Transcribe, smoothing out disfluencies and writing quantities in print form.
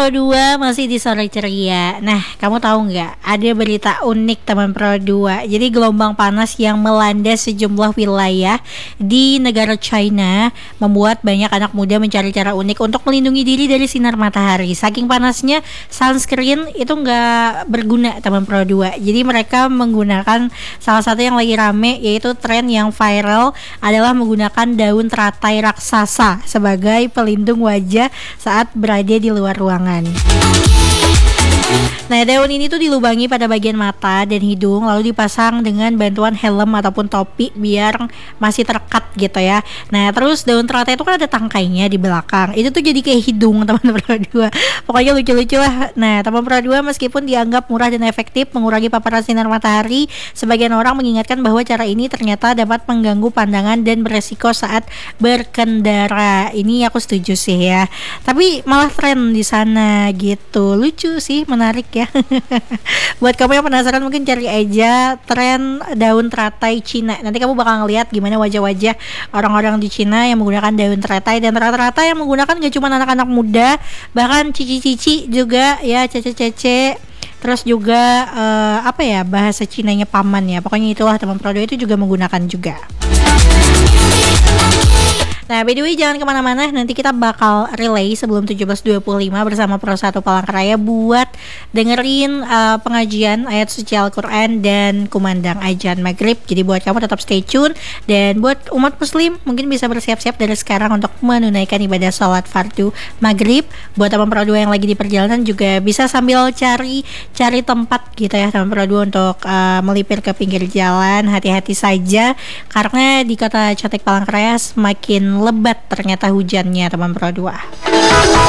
Pro 2 masih di sore ceria. Nah, kamu tahu nggak? Ada berita unik teman Pro 2. Jadi gelombang panas yang melanda sejumlah wilayah di negara China membuat banyak anak muda mencari cara unik untuk melindungi diri dari sinar matahari. Saking panasnya, sunscreen itu nggak berguna teman Pro 2. Jadi mereka menggunakan salah satu yang lagi rame, yaitu tren yang viral adalah menggunakan daun teratai raksasa sebagai pelindung wajah saat berada di luar ruangan. Nah, daun ini tuh dilubangi pada bagian mata dan hidung, lalu dipasang dengan bantuan helm ataupun topi biar masih terekat gitu ya. Nah, terus daun teratai itu kan ada tangkainya di belakang. Itu tuh jadi kayak hidung teman Pro 2. Pokoknya lucu-lucu lah. Nah, teman Pro 2 meskipun dianggap murah dan efektif mengurangi paparan sinar matahari, sebagian orang mengingatkan bahwa cara ini ternyata dapat mengganggu pandangan dan beresiko saat berkendara. Ini aku setuju sih ya. Tapi malah tren di sana gitu. Lucu sih, menarik ya. Buat kamu yang penasaran mungkin cari aja tren daun teratai Cina. Nanti kamu bakal ngeliat gimana wajah-wajah orang-orang di Cina yang menggunakan daun teratai, dan rata-rata yang menggunakan gak cuma anak-anak muda, bahkan cici-cici juga ya, cece-cece. Terus juga bahasa Cinanya paman ya. Pokoknya itulah teman Pro 2 itu juga menggunakan juga. Nah, by the way, jangan kemana-mana, nanti kita bakal relay sebelum 17.25 bersama Pro 1 Palangkaraya buat dengerin pengajian ayat suci Al-Quran dan kumandang ajan maghrib. Jadi buat kamu tetap stay tune, dan buat umat muslim mungkin bisa bersiap-siap dari sekarang untuk menunaikan ibadah sholat fardu maghrib. Buat teman Pro 2 yang lagi di perjalanan juga bisa sambil cari tempat gitu ya teman Pro 2 untuk melipir ke pinggir jalan. Hati-hati saja karena di kota Catek Palangkaraya semakin lebat ternyata hujannya teman Pro 2.